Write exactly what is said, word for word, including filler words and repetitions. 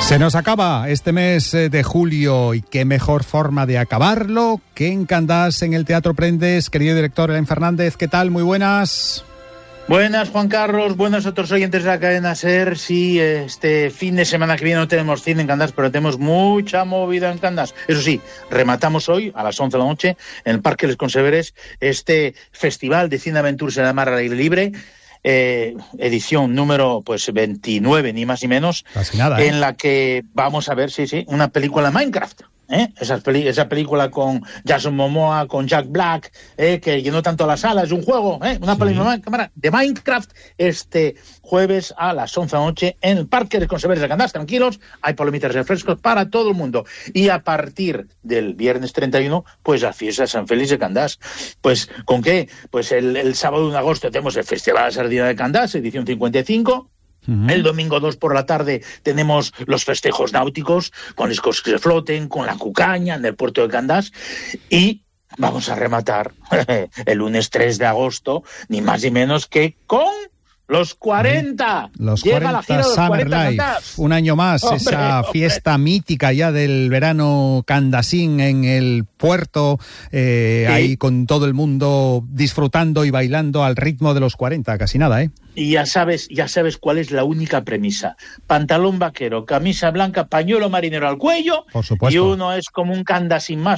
Se nos acaba este mes de julio y qué mejor forma de acabarlo que en Candás, en el Teatro Prendes. Querido director Elaine Fernández, ¿qué tal? Muy buenas. Buenas, Juan Carlos, buenos otros oyentes de la cadena SER. Sí, este fin de semana que viene no tenemos cine en Candás, pero tenemos mucha movida en Candás. Eso sí, rematamos hoy a las once de la noche en el Parque Les Conserveres este festival de cine aventuras en la mar al aire libre. Eh, edición número pues veintinueve, ni más ni menos. Casi nada, ¿eh? En la que vamos a ver, sí, sí, una película de Minecraft. ¿Eh? Esa, peli esa película con Jason Momoa, con Jack Black, ¿eh? que llenó tanto la sala, es un juego, ¿eh? una sí. película de Minecraft, este jueves a las once de la noche en el Parque de Conserveres de Candás. Tranquilos, hay palomitas y refrescos para todo el mundo. Y a partir del viernes treinta y uno, pues la fiesta de San Félix de Candás. Pues, ¿con qué? Pues el, el sábado de agosto tenemos el Festival de la Sardina de Candás, edición cincuenta y cinco. Uh-huh. El domingo dos por la tarde tenemos los festejos náuticos con escos que se floten, con la cucaña en el puerto de Candás, y vamos a rematar el lunes tres de agosto, ni más ni menos que con los cuarenta. Los Lleva cuarenta la gira de los Summer cuarenta Life. Candás. Un año más, hombre, esa hombre. fiesta mítica ya del verano candasín en el puerto, eh, sí. ahí con todo el mundo disfrutando y bailando al ritmo de los cuarenta, casi nada, ¿eh? Y ya sabes, ya sabes cuál es la única premisa. Pantalón vaquero, camisa blanca, pañuelo marinero al cuello. Por supuesto. Y uno es como un candasín más.